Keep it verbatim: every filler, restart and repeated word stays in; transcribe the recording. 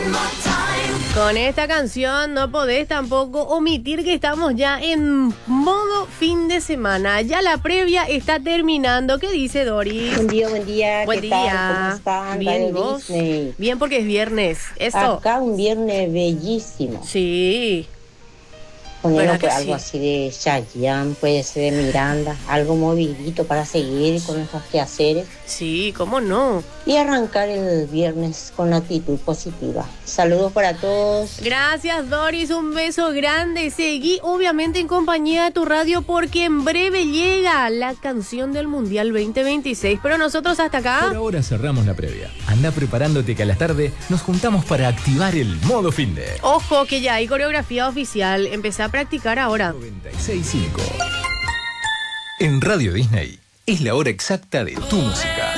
Con esta canción no podés tampoco omitir que estamos ya en modo fin de semana. Ya la previa está terminando. ¿Qué dice Doris? Buen día, buen día. Buen ¿Qué día. tal? ¿Cómo están? Bien, Radio ¿vos? Disney. Bien, porque es viernes. Eso. Acá un viernes bellísimo. Sí. Poner ¿Verdad que pues, algo sí? así de Chayanne, puede ser de Miranda, algo movidito para seguir con nuestros quehaceres Sí, ¿cómo no? y arrancar el viernes con actitud positiva. Saludos para todos. Gracias, Doris. Un beso grande. Seguí, obviamente, en compañía de tu radio porque en breve llega la canción del Mundial veinte veintiséis. Pero nosotros hasta acá. Por ahora cerramos la previa. Anda preparándote que a la tarde nos juntamos para activar el modo finde. Ojo que ya hay coreografía oficial. Empecé a practicar ahora. noventa y seis punto cinco. En Radio Disney es la hora exacta de tu música.